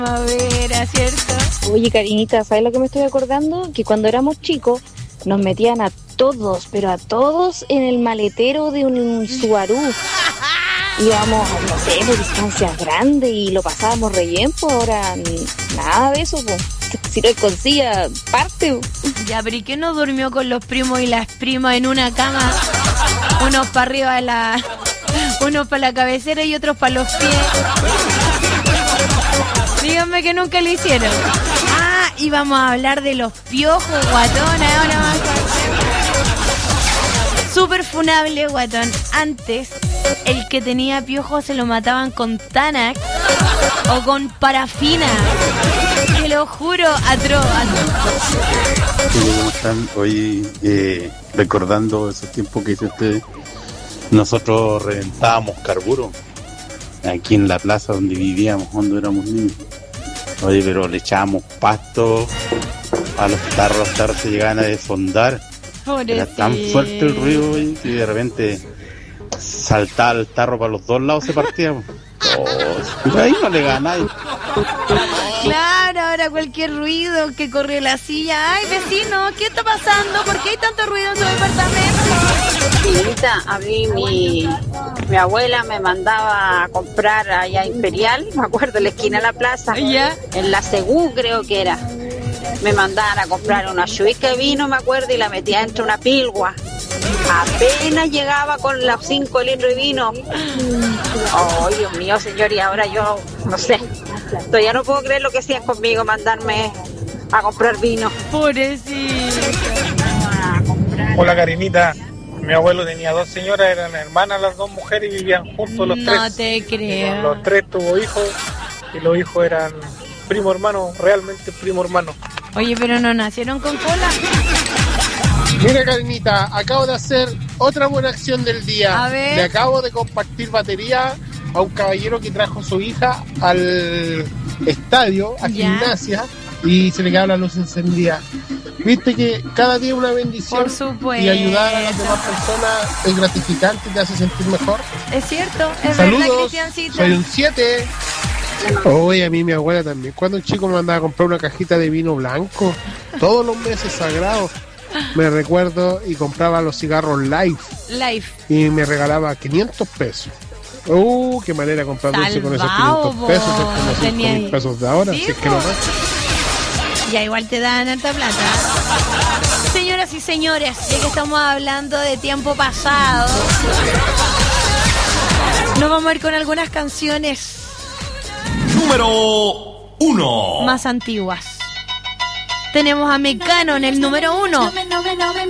primavera, ¿cierto? Oye, Karinita, ¿sabes lo que me estoy acordando? Que cuando éramos chicos nos metían a todos, pero a todos en el maletero de un Subaru. Íbamos, no sé, por distancias grandes y lo pasábamos re bien, pues ahora nada de eso, pues. Si no hay consilla, parte. Ya, pero ¿y qué no durmió con los primos y las primas en una cama? Unos para arriba unos para la cabecera y otros para los pies. Díganme que nunca lo hicieron. Y vamos a hablar de los piojos, guatón. Ahora más. Súper funable, guatón. Antes, el que tenía piojos se lo mataban con Tanax o con parafina. Te lo juro, atroz. ¿Cómo están? Hoy recordando esos tiempos que hice usted, nosotros reventábamos carburo aquí en la plaza donde vivíamos cuando éramos niños. Oye, pero le echábamos pasto a los tarros se llegaban a desfondar. Era tan fuerte el ruido y de repente saltaba el tarro para los dos lados, se partía. Ahí no le gana nadie. Claro, ahora cualquier ruido que corre la silla. Ay, vecino, ¿qué está pasando? ¿Por qué hay tanto ruido en su departamento? A mí mi abuela me mandaba a comprar allá Imperial, me acuerdo, en la esquina de la plaza, ¿ya? En la Segú creo que era. Me mandaban a comprar una chuica de vino, me acuerdo, y la metía dentro de una pilgua. Apenas llegaba con los 5 litros de vino. Oh, Dios mío, señor, y ahora yo, no sé, todavía no puedo creer lo que hacían conmigo, mandarme a comprar vino. Pobrecito. Hola, Karinita. Mi abuelo tenía 2 señoras, eran hermanas las 2 mujeres y vivían juntos los 3. No te creo. Los 3 tuvo hijos y los hijos eran primo hermano, realmente primo hermano. Oye, pero no nacieron con cola. Mira, Karinita, acabo de hacer otra buena acción del día. A ver. Le acabo de compartir batería a un caballero que trajo a su hija al estadio, a gimnasia, y se le quedaba la luz encendida. Viste que cada día una bendición. Por supuesto. Y ayudar a las demás personas es gratificante, te hace sentir mejor. Es cierto, es Saludos, verdad, Cristiancito. Soy un 7. Oye, a mí mi abuela también. Cuando un chico me mandaba a comprar una cajita de vino blanco, todos los meses sagrados, me recuerdo, y compraba los cigarros Life. Y me regalaba 500 pesos. Qué manera de comprar dulce con esos 500 pesos. Es como 5.000 pesos de ahora, sí, si es que no más. Ya igual te dan alta plata. Señoras y señores, ya que estamos hablando de tiempo pasado, nos vamos a ir con algunas canciones número 1 más antiguas. Tenemos a Mecano en el número 1.